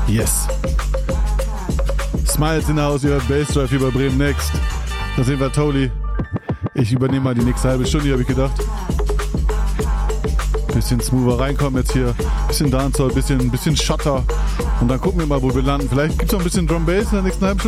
Yes. Smiles in der Haus, ihr hört Bassdrive hier bei Bremen Next. Da sehen wir Toli. Ich übernehme mal die nächste halbe Stunde, habe ich gedacht. Bisschen smoother reinkommen jetzt hier. Bisschen Dancehall, bisschen Shutter. Und dann gucken wir mal, wo wir landen. Vielleicht gibt es noch ein bisschen Drum Bass in der nächsten halben Stunde.